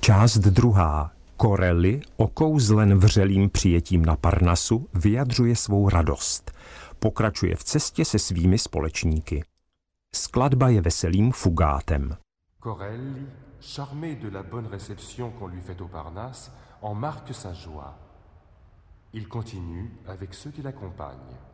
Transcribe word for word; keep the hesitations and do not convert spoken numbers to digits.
Část druhá. Corelli, okouzlen vřelým přijetím na Parnasu, vyjadřuje svou radost. Pokračuje v cestě se svými společníky. Skladba je veselým fugátem. Corelli, charmé de la bonne réception qu'on lui fait au Parnasse, en marque sa joie. Il continue avec ceux qui l'accompagnent.